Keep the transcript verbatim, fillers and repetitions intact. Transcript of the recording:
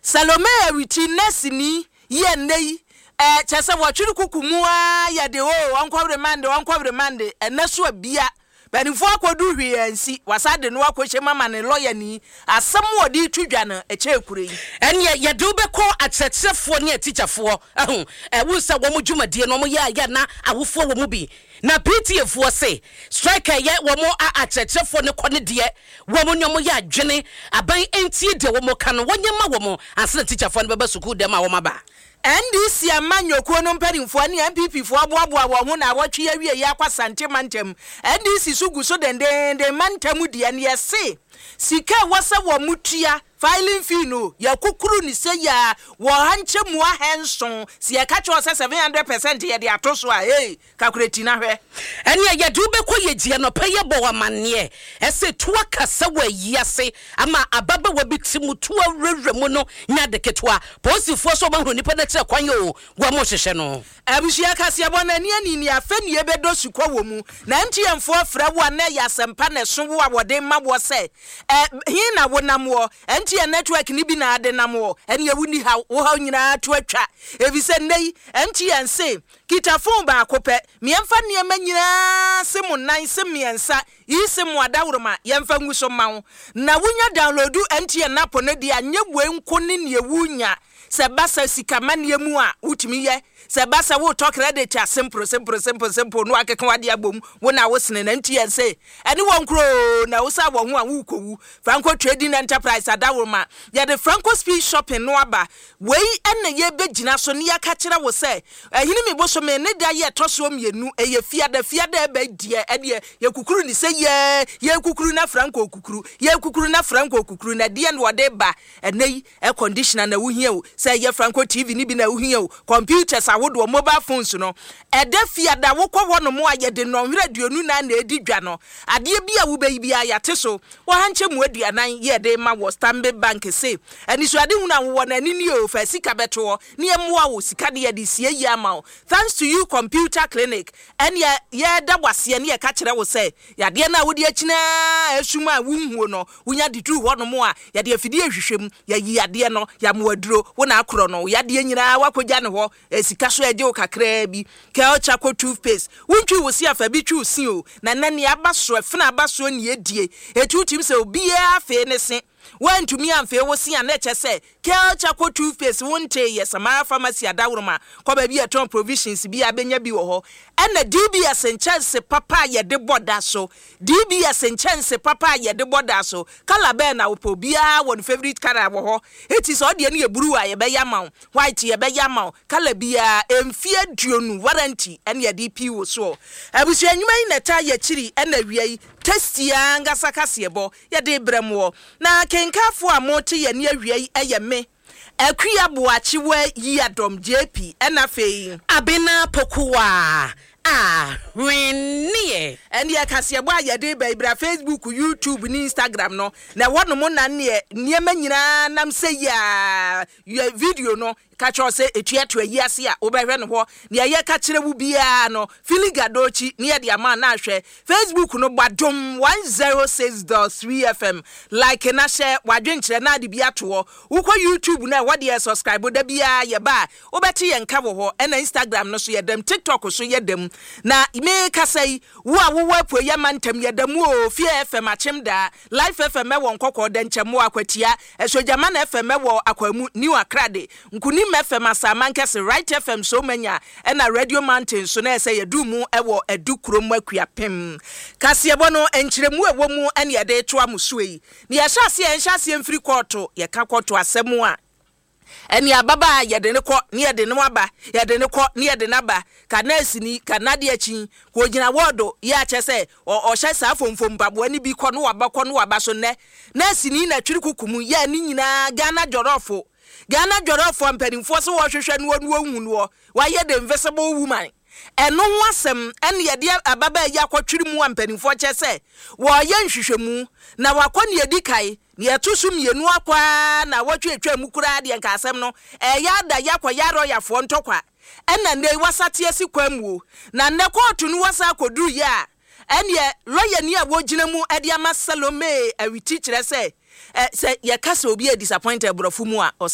Salome Awiti nesini ye nei eh chese wo twiri kukumu a ye de o ankwabre mande ankwabre mande eneso abia benifo akodu hwe ansi wasade no akohye mama ne lawyer ni asem wodi twidwa no eche ekure yi ene ye de obekọ atsetsefo ne teacherfo ehun eh wo se wo mudwumadie no mo ya ya na awofo wo mu bi na P T A fo se striker ye wo mo atsetsefo ne kone de wo mo nyomo ya adwene aban entie de wo mo ka no wonyema wo mo asene teacherfo ne beba school dem a wo maba N D C amanyoko no mpanimfo ne M P P fo aboaboa wo ho na awotwe awie ya kwasante mantem N D C sugu so dendende mantem de ne yese sika wasa wo mutua filing fee no ya kukuru ni se ya wo hanche mu ahenson si ya kacho se seven hundred percent ye de atoso a hey calculate na hwe ene ya du be ko ye gie no peye bo wa manne ese tuwa kasa wa yase ama ababa wa bitimu tuwa reremu no nya de ketwa posifo so mahro nipa na kire kwan yo gwa mo hwehwe no abusia kase abona ne ani ni afani ebe do sukwa wo mu na ntiemfo fra wo na ya sempa na so wo awode mabo se eh hin na wo nam wo enti network ni bi na ade nam wo ene yewuni ha wo ha nyina to atwa ebise nei enti ense kita phone ba akopɛ miemfa ne ma nyina se mu nan se miensa yi se mu adawroma yemfa nguso mawo na wunya download enti na pono dia nyebue nko ne ne wunya se basa sikamane mu a utimi ye se basa wo talk credit a simple simple simple simple no akeka wade abom wo na wo sene na nti yense ene won kro na wo sa wo ho a wo kowu Franco Trading Enterprise adawroma ye de Franco Speed Shopping no aba wei ene ye begina so ne yaka kire wo se ehini me bo so me ne da ye toso mienu eye fiada fiada be die ene ye kukuru ni se ye ye kukuru na Franco kukuru ye kukuru na Franco kukuru na die no de ba ene e conditioner na wo hia o se ye Franco T V ni bi na wo hia o computers awodo mobile phones no ede fiada wo kɔ hɔ no mo aye de no hwere duonu na na edi dwa no ade bia wo be bia yate so wo hanche mu aduanan ye de ma wo Stanbic Bank se ani so ade hu na wo na ni ni o fa sika beto ne emmoa wo sika de ye de sie yi ama thanks to you computer clinic and ye ye da wase ne ye ka kire wo se yade na wo de akina asuma wunhuo no wunya de tru hɔ no mo a yade afidi ahwehwem ye yi ade no ya mo aduro wo na akoro no yade nyina wakogya ne hɔ esika so eje o kakra bi ka o chako toothpaste wuntwi wo si afa bi twi si o na nani abaso afina abaso ne edie etu tim se obi afa ne se When to me and fair was see an H S A, Kel Chaco toothpaste won't tell yes, a Mara pharmacy at Daurama, come be a ton provisions be a benya biho, and the D B S and chance papa ye de bodaso, D B S and chance papa ye de bodaso, Calabena upo bia one favorite carawo, it is all the any brewer ye bayamau, white ye bayamau, Calabia, and fear dune warranty, and ye D P was so. I was your main attire chili and a re testia and gasakasiebo, ye de bremo. Na kenkafo amote ye ne awie eye me akua boachi wa yi adom J P enafei abena pokuwa ah wenie ene akase bo ayede ba ibra Facebook YouTube ni Instagram no na wono mo na ne niema nyina nam se ya video no ka cho se etuato ayi ase a obehwe no ho ne ye ka kire wu bia no filigadochi ne ye de ama na ahwe Facebook no badom one oh six point three F M like na share wadwenkire na de bia to ho ukọ YouTube na wode ye subscribe da bia ye ba obeti ye nka wo ho na Instagram no so ye dem TikTok so ye dem na me ka sei wo a wo wapo ye mantem ye dem o Fie F M achem da Life F M e won kokọ de nchemo akwatia esojama na F M e wo akwamu New Accra de nkuni F M Asamankese Right F M so manya na Radio Mountain so na say yedumu ewo edukrom akua pem kasebo no enchiremu ewo mu ene ye de to amusuei ne ye hyase ye hyase mfiri koto ye ka koto asemu a eni ababa ye de ne ko ne ye de ne waba ye de ne ko ne ye de naba kanasi ni kanade achi ko gina wodo ye ache se o hye sa fomfom babo ani bi ko no waba ko no waba so ne nasi ni na twiri kukumu ye ni nyina Ghana jorofo Ghana jorofo mpanimfo so wo hwehwe no no hu no wa ye the invisible woman eno ho asem ene ye de ababa ye akotwiri mu mpanimfo che se wo ye nhwehwemu na wakone edi kai ne etosu mienu akwa na wotwe etwa mu kura de nka asem no e ya da yakwa yaro yafo ntokwa ena ne wasate asi kwamu na ne kotu no wasa koduru ya ene lawyer ni a wogina mu ade ama Salome Awiti kire se eh se ye kasa obi a disappointed brofu mu a